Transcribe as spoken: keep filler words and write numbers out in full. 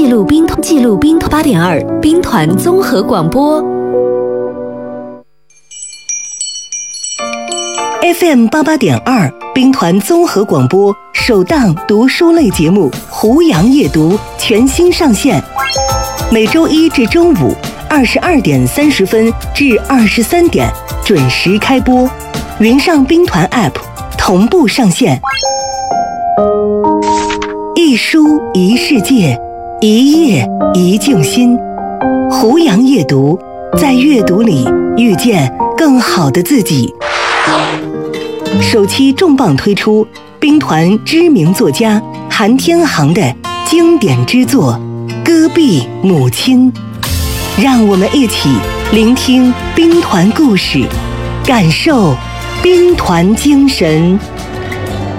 录兵团记录兵团八点二兵团综合广播 F M 八八点二兵团综合广播首档读书类节目《胡杨夜读》全新上线，每周一至周五二十二点三十分至二十三点准时开播，云上兵团 App 同步上线。一书一世界，一页一静心。胡杨夜读，在阅读里遇见更好的自己。首期重磅推出兵团知名作家韩天航的经典之作《戈壁母亲》，让我们一起聆听兵团故事，感受兵团精神。